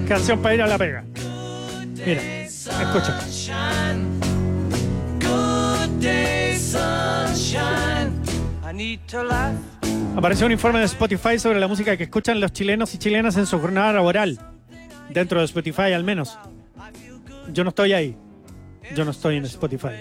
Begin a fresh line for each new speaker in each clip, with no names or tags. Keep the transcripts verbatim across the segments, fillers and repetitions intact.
Canción para ir a la pega. Mira, escucha. Apareció un informe de Spotify sobre la música que escuchan los chilenos y chilenas en su jornada laboral. Dentro de Spotify, al menos. Yo no estoy ahí. Yo no estoy en Spotify.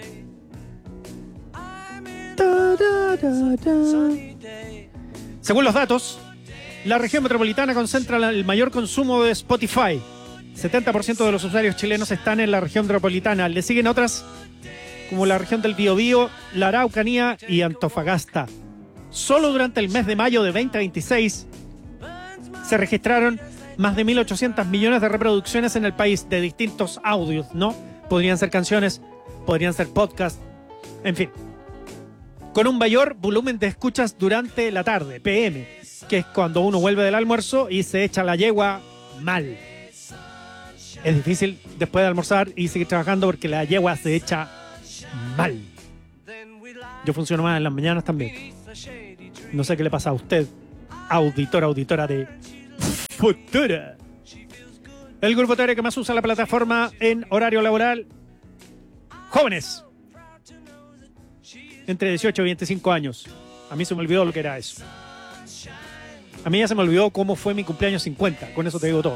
Según los datos, la región metropolitana concentra el mayor consumo de Spotify. setenta por ciento de los usuarios chilenos están en la región metropolitana. Le siguen otras como la región del Biobío, la Araucanía y Antofagasta. Solo durante el mes de mayo de veinte veintiséis se registraron más de mil ochocientos millones de reproducciones en el país de distintos audios, ¿no? Podrían ser canciones, podrían ser podcasts, en fin. Con un mayor volumen de escuchas durante la tarde, P M, que es cuando uno vuelve del almuerzo y se echa la yegua mal. Es difícil después de almorzar y seguir trabajando porque la yegua se echa mal. Yo funciono más en las mañanas también. No sé qué le pasa a usted, auditor, auditora de Futura. El grupo etario que más usa la plataforma en horario laboral, jóvenes entre dieciocho y veinticinco años. A mí se me olvidó lo que era eso. A mí ya se me olvidó cómo fue mi cumpleaños cincuenta. Con eso te digo todo.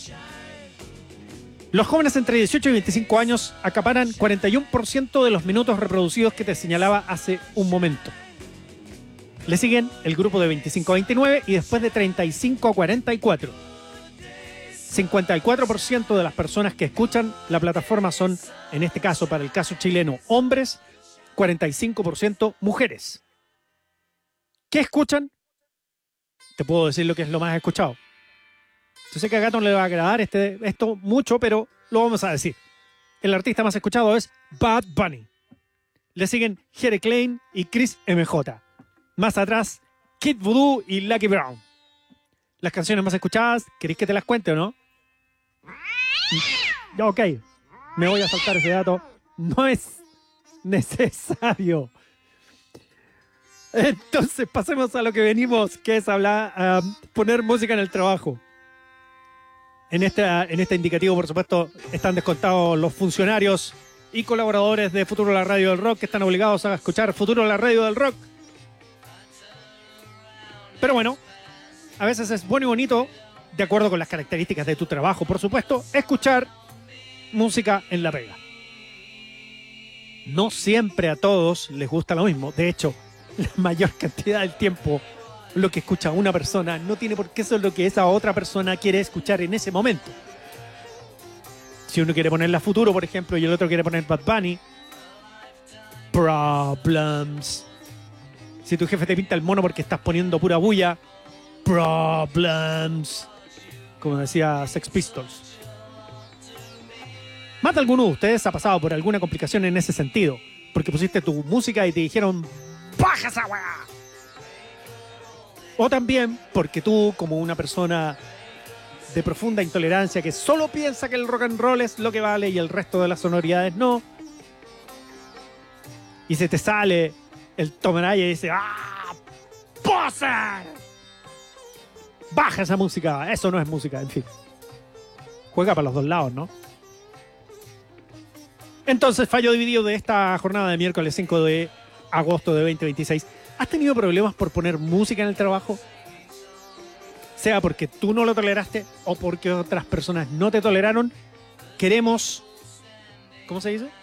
Los jóvenes entre dieciocho y veinticinco años acaparan cuarenta y uno por ciento de los minutos reproducidos que te señalaba hace un momento. Le siguen el grupo de veinticinco a veintinueve y después de treinta y cinco a cuarenta y cuatro. cincuenta y cuatro por ciento de las personas que escuchan la plataforma son, en este caso, para el caso chileno, hombres, cuarenta y cinco por ciento mujeres. ¿Qué escuchan? Te puedo decir lo que es lo más escuchado. Yo sé que a Gato no le va a agradar este, esto mucho, pero lo vamos a decir. El artista más escuchado es Bad Bunny. Le siguen Jere Klein y Chris M J. Más atrás, Kid Voodoo y Lucky Brown. Las canciones más escuchadas, ¿queréis que te las cuente o no? Ok, me voy a saltar ese dato. No es necesario. Entonces pasemos a lo que venimos, que es hablar, uh, poner música en el trabajo. En este, en este indicativo, por supuesto, están descontados los funcionarios y colaboradores de Futuro la Radio del Rock que están obligados a escuchar Futuro la Radio del Rock. Pero bueno, a veces es bueno y bonito, de acuerdo con las características de tu trabajo, por supuesto, escuchar música en la pega. No siempre a todos les gusta lo mismo. De hecho, la mayor cantidad del tiempo, lo que escucha una persona no tiene por qué ser lo que esa otra persona quiere escuchar en ese momento. Si uno quiere ponerla Futuro, por ejemplo, y el otro quiere poner Bad Bunny, problems. Si tu jefe te pinta el mono porque estás poniendo pura bulla, problems. Como decía Sex Pistols. Más de alguno de ustedes ha pasado por alguna complicación en ese sentido, porque pusiste tu música y te dijeron ¡baja esa weá! O también porque tú, como una persona de profunda intolerancia que solo piensa que el rock and roll es lo que vale y el resto de las sonoridades no, y se te sale el Tomeraya y dice ¡ah! ¡Poser! Baja esa música, eso no es música, en fin. Juega para los dos lados, ¿no? Entonces, fallo dividido de esta jornada de miércoles cinco de agosto de veinte veintiséis. ¿Has tenido problemas por poner música en el trabajo? Sea porque tú no lo toleraste o porque otras personas no te toleraron. Queremos... ¿Cómo se dice?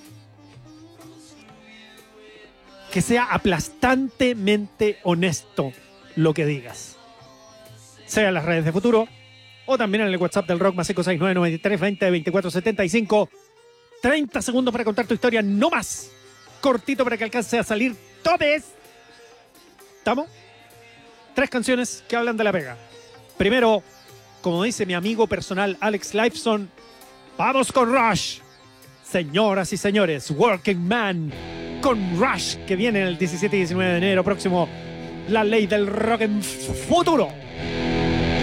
Que sea aplastantemente honesto lo que digas. Sea en las redes de Futuro o también en el WhatsApp del Rock más cinco seis nueve nueve tres dos cero dos cuatro siete cinco. treinta segundos para contar tu historia, no más. Cortito para que alcance a salir todes. ¿Estamos? Tres canciones que hablan de la pega. Primero, como dice mi amigo personal Alex Lifeson, vamos con Rush. Señoras y señores, Working Man con Rush, que viene el diecisiete y diecinueve de enero próximo. La ley del rock en Futuro.